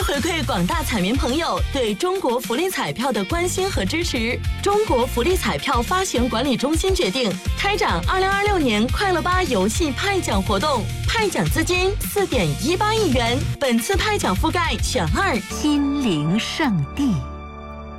回馈广大彩民朋友对中国福利彩票的关心和支持，中国福利彩票发行管理中心决定开展2026年快乐吧游戏派奖活动，派奖资金4.18亿元，本次派奖覆盖选2心灵圣地。